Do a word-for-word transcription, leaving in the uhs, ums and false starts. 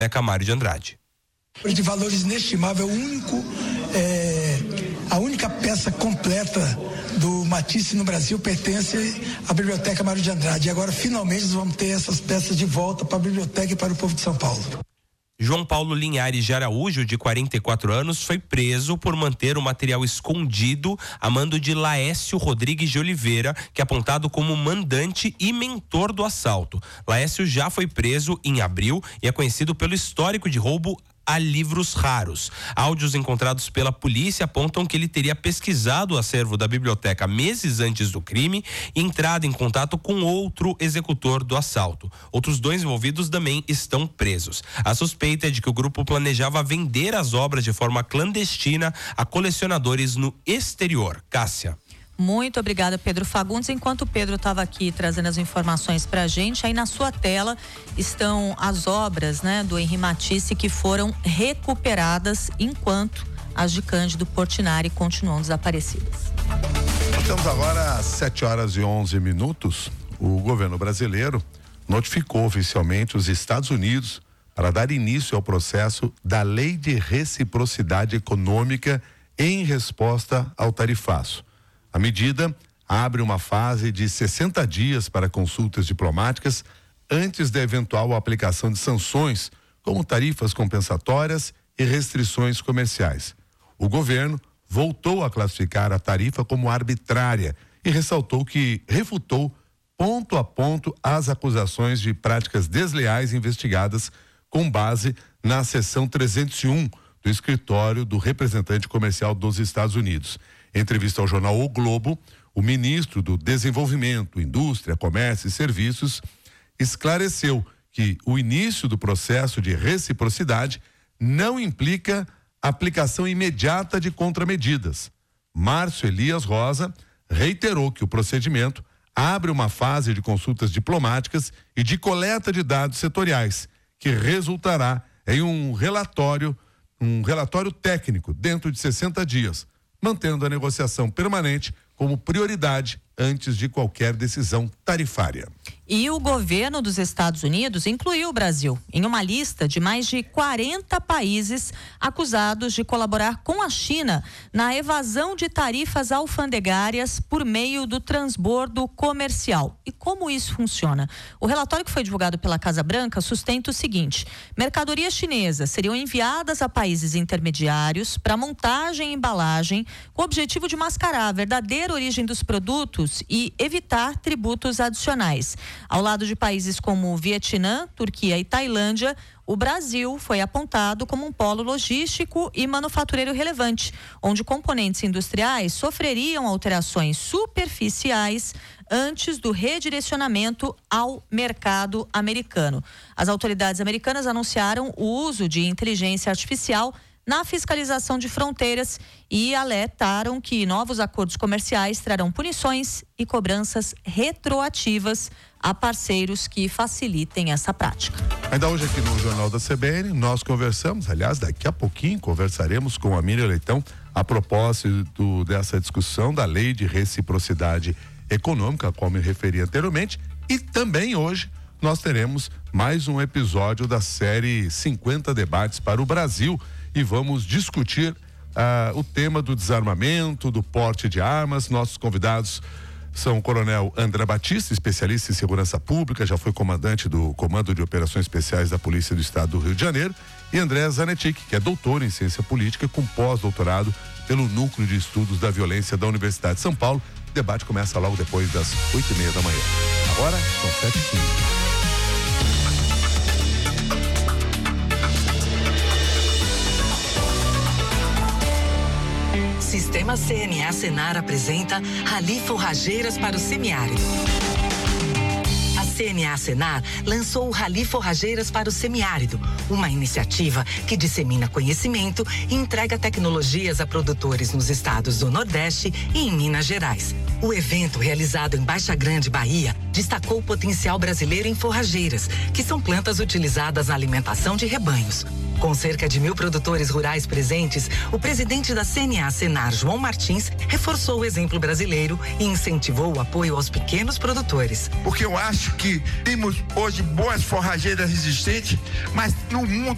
Mário de Andrade. De valores inestimável, o único, é, a única peça completa do Matisse no Brasil pertence à Biblioteca Mário de Andrade. E agora, finalmente, nós vamos ter essas peças de volta para a biblioteca e para o povo de São Paulo. João Paulo Linhares de Araújo, de quarenta e quatro anos, foi preso por manter o material escondido a mando de Laécio Rodrigues de Oliveira, que é apontado como mandante e mentor do assalto. Laécio já foi preso em abril e é conhecido pelo histórico de roubo a livros raros. Áudios encontrados pela polícia apontam que ele teria pesquisado o acervo da biblioteca meses antes do crime e entrado em contato com outro executor do assalto. Outros dois envolvidos também estão presos. A suspeita é de que o grupo planejava vender as obras de forma clandestina a colecionadores no exterior. Cássia. Muito obrigada, Pedro Fagundes. Enquanto o Pedro estava aqui trazendo as informações para a gente, aí na sua tela estão as obras, né, do Henri Matisse que foram recuperadas, enquanto as de Cândido Portinari continuam desaparecidas. Estamos agora às sete horas e onze minutos. O governo brasileiro notificou oficialmente os Estados Unidos para dar início ao processo da Lei de Reciprocidade Econômica em resposta ao tarifaço. A medida abre uma fase de sessenta dias para consultas diplomáticas antes da eventual aplicação de sanções, como tarifas compensatórias e restrições comerciais. O governo voltou a classificar a tarifa como arbitrária e ressaltou que refutou ponto a ponto as acusações de práticas desleais investigadas com base na seção trezentos e um do escritório do representante comercial dos Estados Unidos. Em entrevista ao jornal O Globo, o ministro do Desenvolvimento, Indústria, Comércio e Serviços esclareceu que o início do processo de reciprocidade não implica aplicação imediata de contramedidas. Márcio Elias Rosa reiterou que o procedimento abre uma fase de consultas diplomáticas e de coleta de dados setoriais, que resultará em um relatório, um relatório técnico dentro de sessenta dias, mantendo a negociação permanente como prioridade antes de qualquer decisão tarifária. E o governo dos Estados Unidos incluiu o Brasil em uma lista de mais de quarenta países acusados de colaborar com a China na evasão de tarifas alfandegárias por meio do transbordo comercial. E como isso funciona? O relatório que foi divulgado pela Casa Branca sustenta o seguinte: mercadorias chinesas seriam enviadas a países intermediários para montagem e embalagem com o objetivo de mascarar a verdadeira origem dos produtos e evitar tributos adicionais. Ao lado de países como Vietnã, Turquia e Tailândia, o Brasil foi apontado como um polo logístico e manufatureiro relevante, onde componentes industriais sofreriam alterações superficiais antes do redirecionamento ao mercado americano. As autoridades americanas anunciaram o uso de inteligência artificial na fiscalização de fronteiras e alertaram que novos acordos comerciais trarão punições e cobranças retroativas a parceiros que facilitem essa prática. Ainda hoje aqui no Jornal da C B N nós conversamos, aliás, daqui a pouquinho conversaremos com a Miriam Leitão a propósito dessa discussão da Lei de Reciprocidade Econômica, a qual me referi anteriormente, e também hoje nós teremos mais um episódio da série cinquenta Debates para o Brasil e vamos discutir uh, o tema do desarmamento, do porte de armas. Nossos convidados são o Coronel André Batista, especialista em segurança pública, já foi comandante do Comando de Operações Especiais da Polícia do Estado do Rio de Janeiro, e André Zanetic, que é doutor em ciência política com pós-doutorado pelo Núcleo de Estudos da Violência da Universidade de São Paulo. O debate começa logo depois das oito e meia da manhã. Agora são sete e quinze. Sistema C N A Senar apresenta Rally Forrageiras para o Semiárido. A C N A Senar lançou o Rally Forrageiras para o Semiárido, uma iniciativa que dissemina conhecimento e entrega tecnologias a produtores nos estados do Nordeste e em Minas Gerais. O evento, realizado em Baixa Grande, Bahia, destacou o potencial brasileiro em forrageiras, que são plantas utilizadas na alimentação de rebanhos. Com cerca de mil produtores rurais presentes, o presidente da C N A Senar, João Martins, reforçou o exemplo brasileiro e incentivou o apoio aos pequenos produtores. Porque eu acho que temos hoje boas forrageiras existentes, mas no mundo